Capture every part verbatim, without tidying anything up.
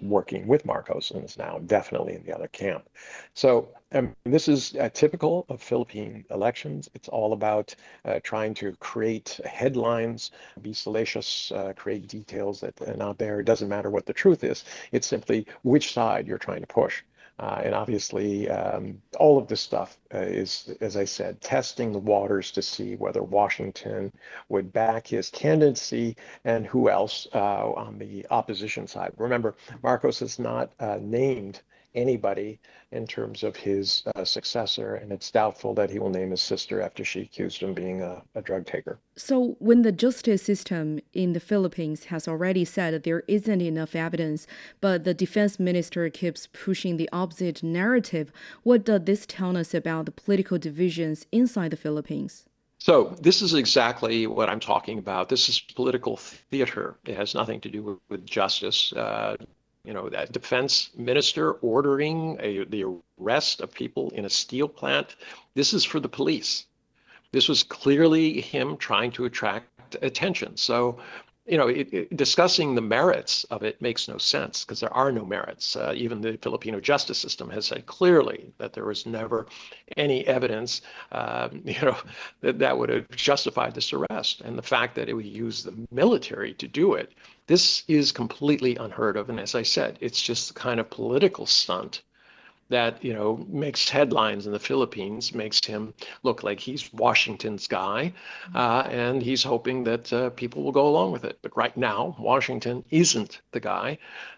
working with Marcos and is now definitely in the other camp. So um, this is uh, typical of Philippine elections. It's all about uh, trying to create headlines, be salacious, uh, create details that are not there. It doesn't matter what the truth is. It's simply which side you're trying to push. Uh, and obviously, um, all of this stuff uh, is, as I said, testing the waters to see whether Washington would back his candidacy and who else uh, on the opposition side. Remember, Marcos has not uh, named anybody in terms of his uh, successor, and it's doubtful that he will name his sister after she accused him of being a, a drug taker. So, when the justice system in the Philippines has already said that there isn't enough evidence, but the defense minister keeps pushing the opposite narrative, what does this tell us about the political divisions inside the Philippines? So this is exactly what I'm talking about. This is political theater. It has nothing to do with, with justice. Uh, you know, that defense minister ordering a, the arrest of people in a steel plant. This is for the police. This was clearly him trying to attract attention. So, you know, it, it, discussing the merits of it makes no sense because there are no merits. Uh, even the Filipino justice system has said clearly that there was never any evidence, um, you know, that that would have justified this arrest. And the fact that it would use the military to do it, this is completely unheard of. And as I said, it's just the kind of political stunt that, you know, makes headlines in the Philippines, makes him look like he's Washington's guy, uh, and he's hoping that uh, people will go along with it. But right now, Washington isn't the guy.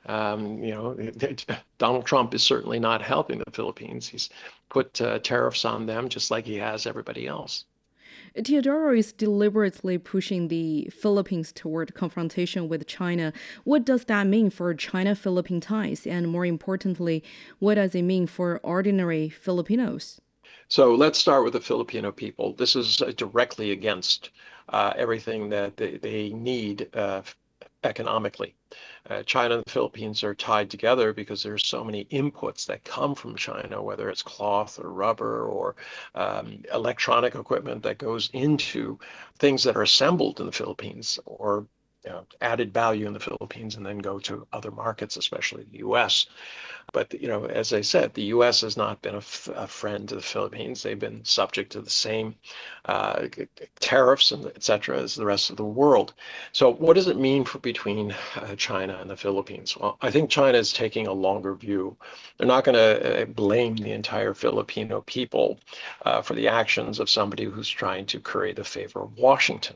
Um, you know, Donald Trump is certainly not helping the Philippines. He's put uh, tariffs on them just like he has everybody else. Teodoro is deliberately pushing the Philippines toward confrontation with China. What does that mean for China Philippine ties? And more importantly, what does it mean for ordinary Filipinos? So let's start with the Filipino people. This is uh, directly against uh, everything that they, they need uh, economically. Uh, China and the Philippines are tied together because there's so many inputs that come from China, whether it's cloth or rubber or um, electronic equipment that goes into things that are assembled in the Philippines or you know, added value in the Philippines and then go to other markets, especially the U S. But, you know, as I said, the U S has not been a, f- a friend to the Philippines. They've been subject to the same uh, tariffs and et cetera as the rest of the world. So what does it mean for between uh, China and the Philippines? Well, I think China is taking a longer view. They're not going to uh, blame the entire Filipino people uh, for the actions of somebody who's trying to curry the favor of Washington.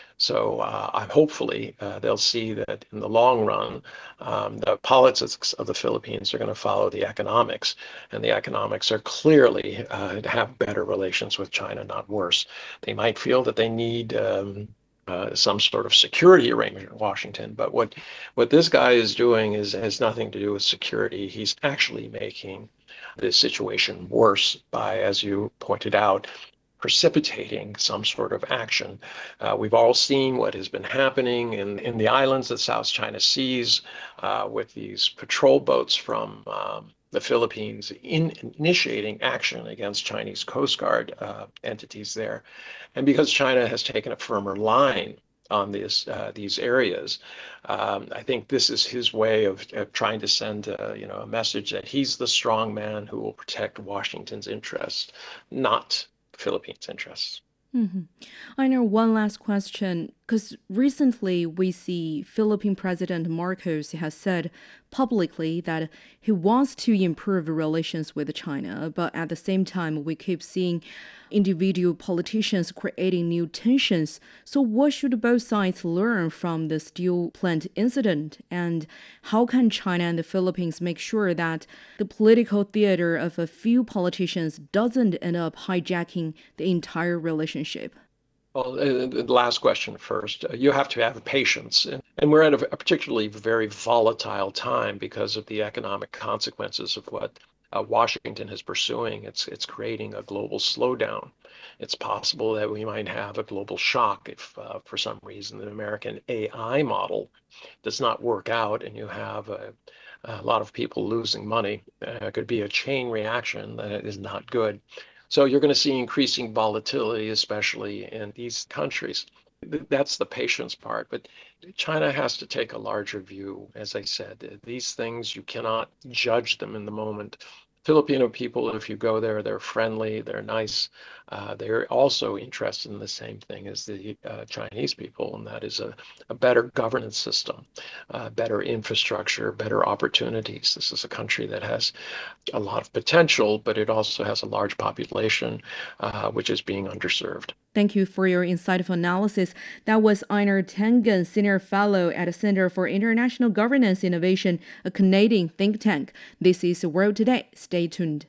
So uh, I hopefully uh, they'll see that in the long run, um, the politics of the Philippines are going to follow the economics, and the economics are clearly uh, to have better relations with China, not worse. They might feel that they need um, uh, some sort of security arrangement in Washington, but what what this guy is doing is has nothing to do with security. He's actually making the situation worse by, as you pointed out, precipitating some sort of action. Uh, we've all seen what has been happening in, in the islands of South China Seas uh, with these patrol boats from um, the Philippines in initiating action against Chinese Coast Guard uh, entities there. And because China has taken a firmer line on these uh, these areas, um, I think this is his way of, of trying to send uh, you know a message that he's the strong man who will protect Washington's interests, not Philippines' interests. hmm I know one last question, because recently we see Philippine President Marcos has said publicly that he wants to improve relations with China, but at the same time we keep seeing individual politicians creating new tensions. So what should both sides learn from the steel plant incident, and how can China and the Philippines make sure that the political theater of a few politicians doesn't end up hijacking the entire relationship? Well, uh, the last question first. Uh, You have to have patience. And, and we're at a, a particularly very volatile time because of the economic consequences of what uh, Washington is pursuing. It's it's creating a global slowdown. It's possible that we might have a global shock if, uh, for some reason, the American A I model does not work out and you have a, a lot of people losing money. Uh, it could be a chain reaction that is not good. So you're going to see increasing volatility, especially in these countries. That's the patience part. But China has to take a larger view. As I said, these things, you cannot judge them in the moment. Filipino people, if you go there, they're friendly, they're nice. Uh, they're also interested in the same thing as the uh, Chinese people, and that is a, a better governance system, uh, better infrastructure, better opportunities. This is a country that has a lot of potential, but it also has a large population, uh, which is being underserved. Thank you for your insightful analysis. That was Einar Tengen, Senior Fellow at the Center for International Governance Innovation, a Canadian think tank. This is World Today. Stay tuned.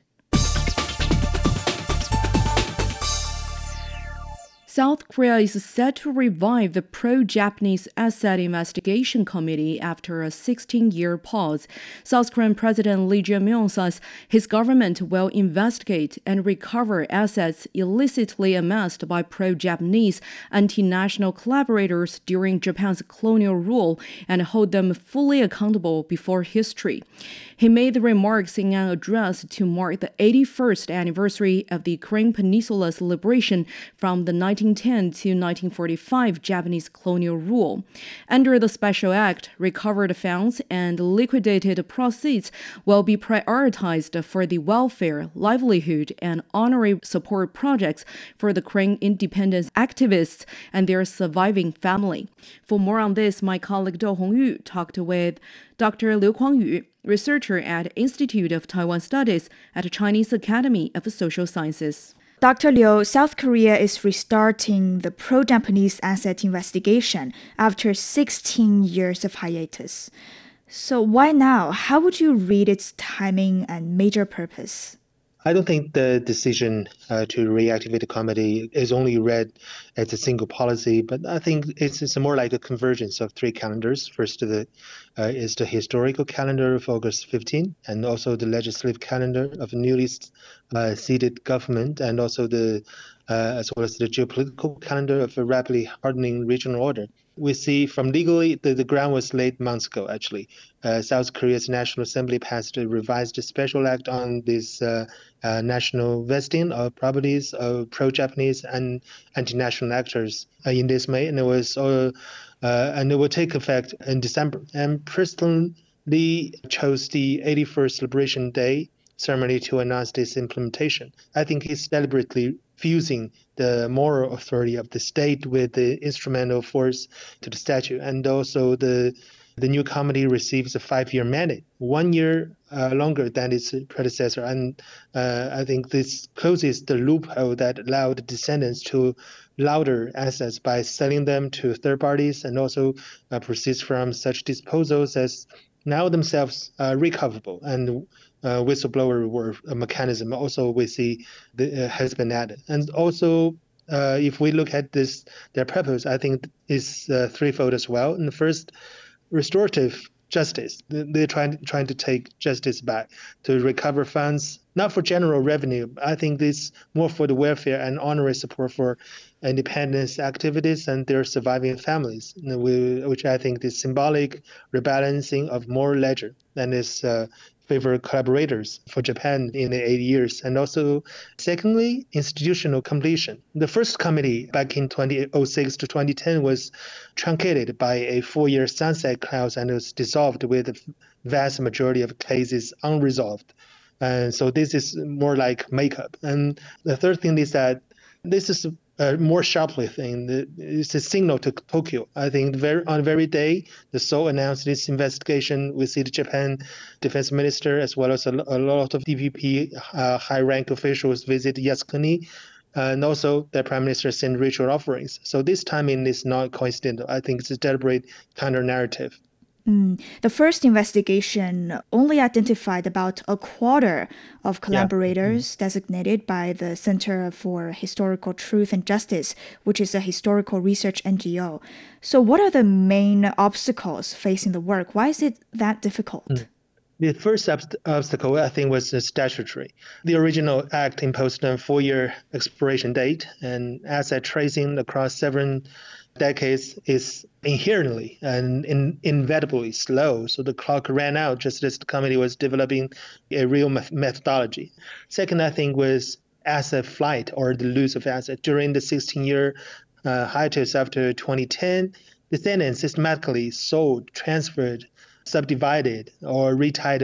South Korea is set to revive the pro-Japanese asset investigation committee after a sixteen-year pause. South Korean President Lee Jae-myung says his government will investigate and recover assets illicitly amassed by pro-Japanese anti-national collaborators during Japan's colonial rule and hold them fully accountable before history. He made the remarks in an address to mark the eighty-first anniversary of the Korean Peninsula's liberation from the nineteen ten to nineteen forty-five Japanese colonial rule. Under the Special Act, recovered funds and liquidated proceeds will be prioritized for the welfare, livelihood, and honorary support projects for the Korean independence activists and their surviving family. For more on this, my colleague Dou Hongyu talked with Doctor Liu Kuangyu, researcher at Institute of Taiwan Studies at Chinese Academy of Social Sciences. Doctor Liu, South Korea is restarting the pro-Japanese asset investigation after sixteen years of hiatus. So why now? How would you read its timing and major purpose? I don't think the decision uh, to reactivate the committee is only read as a single policy, but I think it's, it's more like a convergence of three calendars. First the, uh, is the historical calendar of August fifteenth, and also the legislative calendar of newly uh, seated government, and also the uh, as well as the geopolitical calendar of a rapidly hardening regional order. We see from legally, the, the ground was laid months ago, actually. Uh, South Korea's National Assembly passed a revised special act on this uh, uh, national vesting of properties of pro-Japanese and anti-national actors uh, in this May, and it was uh, uh, and it will take effect in December. And President Lee chose the eighty-first Liberation Day ceremony to announce this implementation. I think he's deliberately fusing the moral authority of the state with the instrumental force to the statute. And also the the new committee receives a five-year mandate, one year uh, longer than its predecessor. And uh, I think this closes the loophole that allowed descendants to lauder assets by selling them to third parties, and also uh, proceeds from such disposals as now themselves uh, recoverable. And Uh, whistleblower were a mechanism also we see the, uh, has been added. And also, uh, if we look at this, their purpose, I think is uh, threefold as well. And the first, restorative justice. They're trying, trying to take justice back, to recover funds, not for general revenue. I think this more for the welfare and honorary support for independence activities and their surviving families, which I think is symbolic rebalancing of moral ledger and is uh, favor collaborators for Japan in the eight years. And also, secondly, institutional completion. The first committee back in twenty oh six to twenty ten was truncated by a four-year sunset clause and was dissolved with the vast majority of cases unresolved. And so this is more like makeup. And the third thing is that this is a more sharply thing. It's a signal to Tokyo. I think very, on the very day the Seoul announced this investigation, we see the Japan defense minister as well as a, a lot of D P P uh, high-rank officials visit Yasukuni, uh, and also the prime minister sent ritual offerings. So this timing is not coincidental. I think it's a deliberate counter-narrative. Mm. The first investigation only identified about a quarter of collaborators yeah. designated by the Center for Historical Truth and Justice, which is a historical research N G O. So what are the main obstacles facing the work? Why is it that difficult? Mm. The first ob- obstacle, I think, was the statutory. The original act imposed a four-year expiration date, and asset tracing across several decades is inherently and in, inevitably slow. So the clock ran out just as the committee was developing a real me- methodology. Second, I think, was asset flight or the loss of asset. During the sixteen-year uh, hiatus after twenty ten, descendants systematically sold, transferred, subdivided, or retied